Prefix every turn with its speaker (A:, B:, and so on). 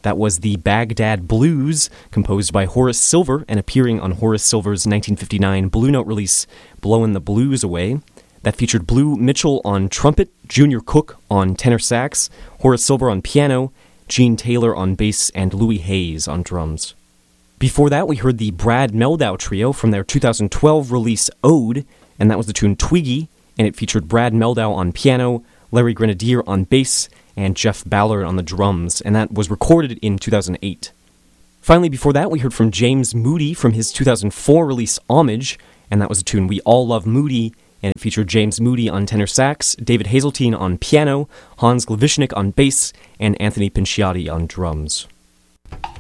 A: That was the Baghdad Blues, composed by Horace Silver and appearing on Horace Silver's 1959 Blue Note release, Blowin' the Blues Away. That featured Blue Mitchell on trumpet, Junior Cook on tenor sax, Horace Silver on piano, Gene Taylor on bass, and Louis Hayes on drums. Before that, we heard the Brad Mehldau Trio from their 2012 release Ode, and that was the tune Twiggy, and it featured Brad Mehldau on piano, Larry Grenadier on bass, and Jeff Ballard on the drums, and that was recorded in 2008. Finally, before that, we heard from James Moody from his 2004 release Homage, and that was the tune We All Love Moody, and it featured James Moody on tenor sax, David Hazeltine on piano, Hans Glavishnik on bass, and Anthony Pinciati on drums.